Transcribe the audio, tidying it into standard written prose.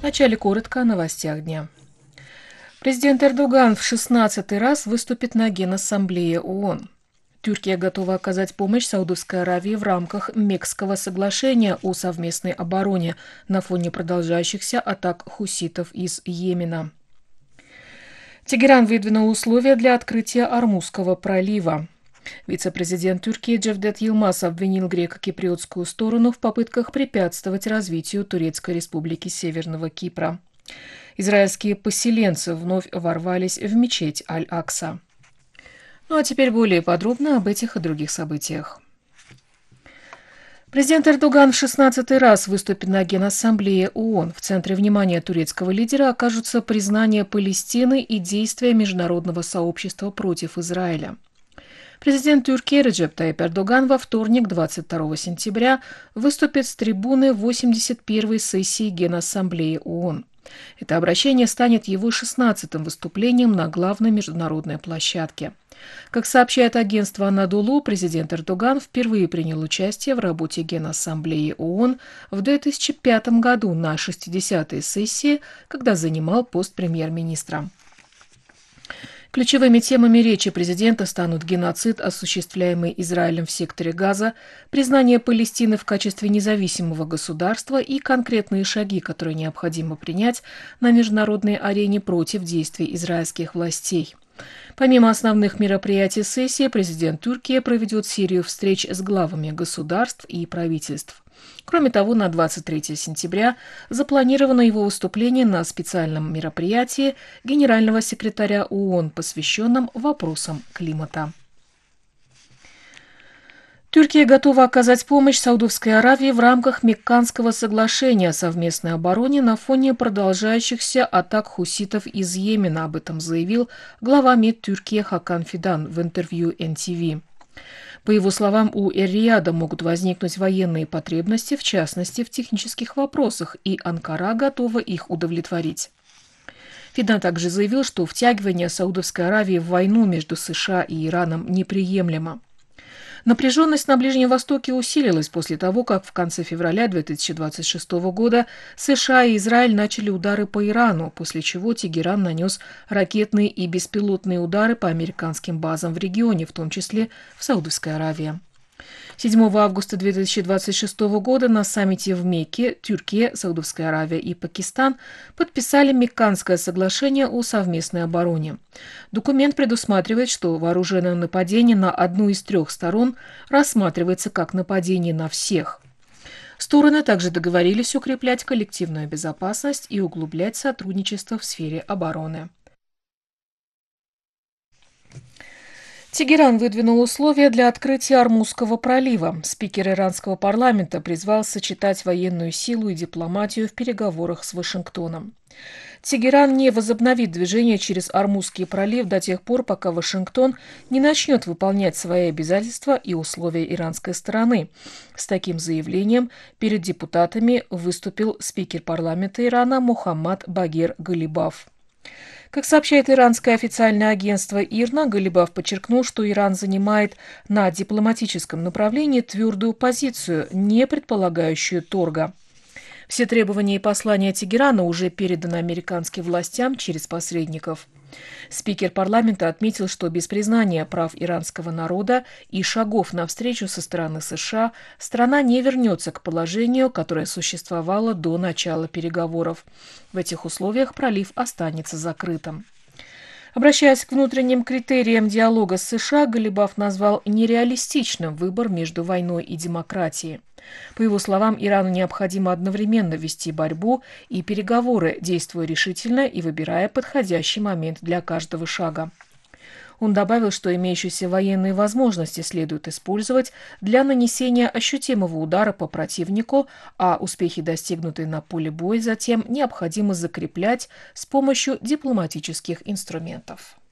Вначале коротко о новостях дня. Президент Эрдоган в 16-й раз выступит на Генассамблее ООН. Турция готова оказать помощь Саудовской Аравии в рамках Мекского соглашения о совместной обороне на фоне продолжающихся атак хуситов из Йемена. Тегеран выдвинул условия для открытия Ормузского пролива. Вице-президент Турции Джевдет Йылмаз обвинил греко-киприотскую сторону в попытках препятствовать развитию Турецкой республики Северного Кипра. Израильские поселенцы вновь ворвались в мечеть Аль-Акса. Ну а теперь более подробно об этих и других событиях. Президент Эрдоган в 16-й раз выступит на Генассамблее ООН. В центре внимания турецкого лидера окажутся признание Палестины и действия международного сообщества против Израиля. Президент Турции Реджеп Тайип Эрдоган во вторник, 22 сентября, выступит с трибуны 81-й сессии Генассамблеи ООН. Это обращение станет его 16-м выступлением на главной международной площадке. Как сообщает агентство Анадолу, президент Эрдоган впервые принял участие в работе Генассамблеи ООН в 2005 году на 60-й сессии, когда занимал пост премьер-министра. Ключевыми темами речи президента станут геноцид, осуществляемый Израилем в секторе Газа, признание Палестины в качестве независимого государства и конкретные шаги, которые необходимо принять на международной арене против действий израильских властей. Помимо основных мероприятий сессии, президент Турции проведет серию встреч с главами государств и правительств. Кроме того, на 23 сентября запланировано его выступление на специальном мероприятии генерального секретаря ООН, посвященном вопросам климата. Турция готова оказать помощь Саудовской Аравии в рамках Мекканского соглашения о совместной обороне на фоне продолжающихся атак хуситов из Йемена. Об этом заявил глава МИД Турции Хакан Фидан в интервью NTV. По его словам, у Эр-Рияда могут возникнуть военные потребности, в частности, в технических вопросах, и Анкара готова их удовлетворить. Фидан также заявил, что втягивание Саудовской Аравии в войну между США и Ираном неприемлемо. Напряженность на Ближнем Востоке усилилась после того, как в конце февраля 2026 года США и Израиль начали удары по Ирану, после чего Тегеран нанес ракетные и беспилотные удары по американским базам в регионе, в том числе в Саудовской Аравии. 7 августа 2026 года на саммите в Мекке Турция, Саудовская Аравия и Пакистан подписали Мекканское соглашение о совместной обороне. Документ предусматривает, что вооруженное нападение на одну из трех сторон рассматривается как нападение на всех. Стороны также договорились укреплять коллективную безопасность и углублять сотрудничество в сфере обороны. Тегеран выдвинул условия для открытия Ормузского пролива. Спикер иранского парламента призвал сочетать военную силу и дипломатию в переговорах с Вашингтоном. Тегеран не возобновит движение через Ормузский пролив до тех пор, пока Вашингтон не начнет выполнять свои обязательства и условия иранской стороны. С таким заявлением перед депутатами выступил спикер парламента Ирана Мухаммад Багир Галибаф. Как сообщает иранское официальное агентство ИРНА, Галибаф подчеркнул, что Иран занимает на дипломатическом направлении твердую позицию, не предполагающую торга. Все требования и послания Тегерана уже переданы американским властям через посредников. Спикер парламента отметил, что без признания прав иранского народа и шагов навстречу со стороны США страна не вернется к положению, которое существовало до начала переговоров. В этих условиях пролив останется закрытым. Обращаясь к внутренним критериям диалога с США, Галибаф назвал нереалистичным выбор между войной и демократией. По его словам, Ирану необходимо одновременно вести борьбу и переговоры, действуя решительно и выбирая подходящий момент для каждого шага. Он добавил, что имеющиеся военные возможности следует использовать для нанесения ощутимого удара по противнику, а успехи, достигнутые на поле боя, затем необходимо закреплять с помощью дипломатических инструментов.